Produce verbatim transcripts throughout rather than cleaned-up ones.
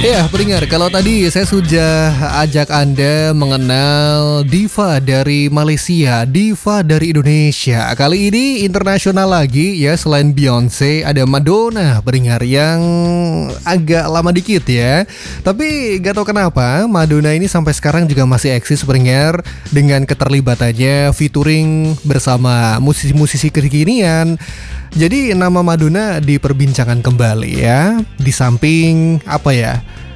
Ya, pendengar, kalau tadi saya sudah ajak Anda mengenal diva dari Malaysia, diva dari Indonesia. Kali ini internasional lagi ya, selain Beyonce ada Madonna, pendengar, yang agak lama dikit ya. Tapi gak tahu kenapa Madonna ini sampai sekarang juga masih eksis, pendengar, dengan keterlibatannya featuring bersama musisi-musisi kekinian. Jadi nama Madonna diperbincangkan kembali ya. Di samping apa ya?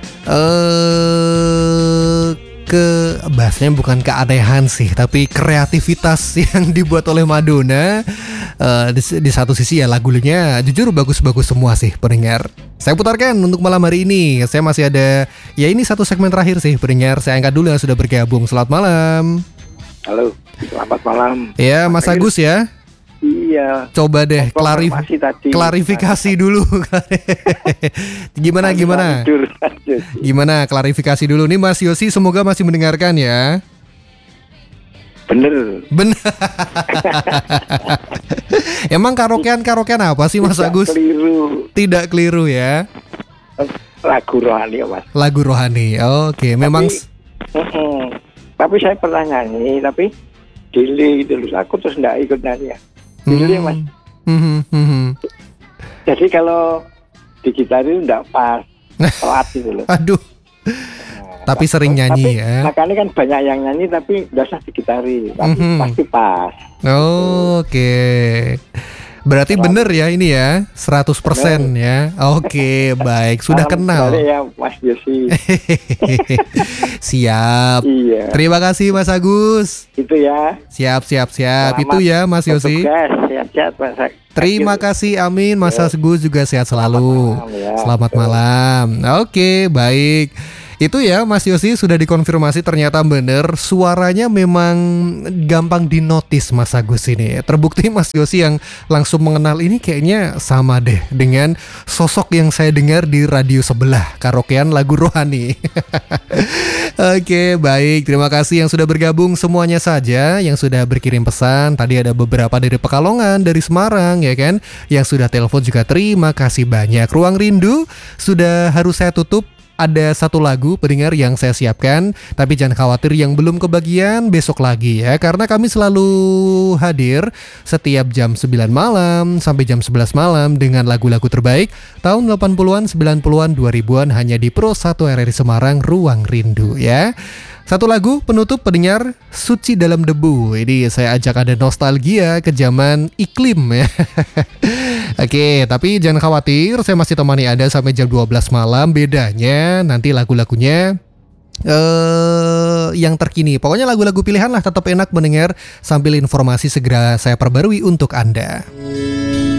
Eh ke bahasanya bukan keanehan sih, tapi kreativitas yang dibuat oleh Madonna. Uh, di, di satu sisi ya lagunya jujur bagus-bagus semua sih, pendengar. Saya putarkan untuk malam hari ini. Saya masih ada, ya ini satu segmen terakhir sih, pendengar. Saya angkat dulu yang sudah bergabung. Selamat malam. Halo, selamat malam. Ya, Mas Agus ya. Iya. Coba deh klarif tadi. klarifikasi dulu. Gimana gimana? Tidur, Gimana klarifikasi dulu nih Mas Yosi, semoga masih mendengarkan ya. Bener. Bener. Emang karaokean-karaokean apa sih Mas Tidak Agus? Keliru. Tidak keliru ya. Lagu rohani Mas. Lagu rohani. Oke, memang Tapi, uh-uh. tapi saya pernah nyanyi tapi delay gitu loh. Aku terus enggak ikut nyanyi. Delay Mas. Hmm, hmm, hmm. Jadi kalau di gitar itu enggak pas. Telat gitu loh. Aduh. Nah, Tapi sering nyanyi tapi, ya. Makanya kan banyak yang nyanyi tapi enggak usah digitari. Tapi Mhm. pasti pas. Oke. Berarti Selalu. bener ya ini ya, seratus persen ya. Oke, baik, sudah Salam kenal. balik ya Mas Yosi. Siap. Iya. Terima kasih Mas Agus. Itu ya. Siap, siap, siap. Selamat Itu ya Mas Yosi. bertugas. Sehat-sehat Mas. Terima kasih, amin. Mas Ya. Agus juga sehat selalu. Selamat malam, ya. Selamat malam. Oke, baik. Itu ya Mas Yosi, sudah dikonfirmasi ternyata bener. Suaranya memang gampang dinotis Mas Agus ini. Terbukti Mas Yosi yang langsung mengenal ini kayaknya sama deh dengan sosok yang saya dengar di radio sebelah, karaokean lagu rohani. Oke, baik. Terima kasih yang sudah bergabung semuanya saja, yang sudah berkirim pesan. Tadi ada beberapa dari Pekalongan, dari Semarang ya kan, yang sudah telepon juga terima kasih banyak. Ruang Rindu sudah harus saya tutup. Ada satu lagu pendengar yang saya siapkan, tapi jangan khawatir yang belum kebagian besok lagi ya, karena kami selalu hadir setiap jam sembilan malam sampai jam sebelas malam dengan lagu-lagu terbaik tahun delapan puluhan, sembilan puluhan, dua ribuan hanya di Pro satu R R I Semarang, Ruang Rindu ya. Satu lagu penutup pendengar, Suci Dalam Debu. Ini saya ajak Anda nostalgia ke zaman iklim ya. Oke, tapi jangan khawatir, saya masih temani Anda sampai jam dua belas malam. Bedanya nanti lagu-lagunya uh, yang terkini. Pokoknya lagu-lagu pilihan lah, tetap enak mendengar sambil informasi segera saya perbarui untuk Anda.